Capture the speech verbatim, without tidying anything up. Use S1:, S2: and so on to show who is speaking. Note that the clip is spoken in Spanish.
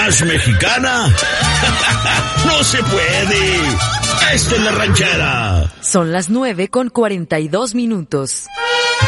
S1: más mexicana? ¡No se puede! ¡Esta es la ranchera!
S2: Son las nueve con cuarenta y dos minutos.